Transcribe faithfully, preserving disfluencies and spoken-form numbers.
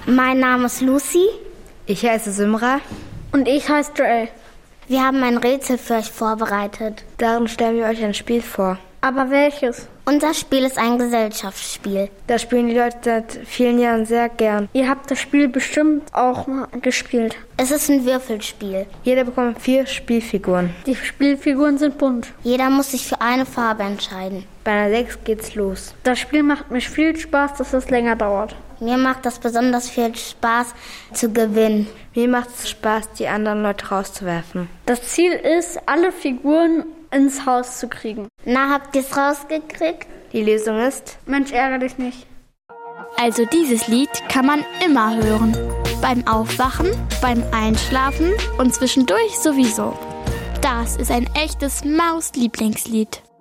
Mein Name ist Lucy. Ich heiße Simra. Und ich heiße Joel. Wir haben ein Rätsel für euch vorbereitet. Darin stellen wir euch ein Spiel vor. Aber welches? Unser Spiel ist ein Gesellschaftsspiel. Das spielen die Leute seit vielen Jahren sehr gern. Ihr habt das Spiel bestimmt auch mal gespielt. Es ist ein Würfelspiel. Jeder bekommt vier Spielfiguren. Die Spielfiguren sind bunt. Jeder muss sich für eine Farbe entscheiden. Bei einer sechs geht's los. Das Spiel macht mir viel Spaß, dass es länger dauert. Mir macht das besonders viel Spaß zu gewinnen. Mir macht es Spaß, die anderen Leute rauszuwerfen. Das Ziel ist, alle Figuren ins Haus zu kriegen. Na, habt ihr es rausgekriegt? Die Lösung ist... Mensch, ärgere dich nicht. Also dieses Lied kann man immer hören. Beim Aufwachen, beim Einschlafen und zwischendurch sowieso. Das ist ein echtes Maus-Lieblingslied.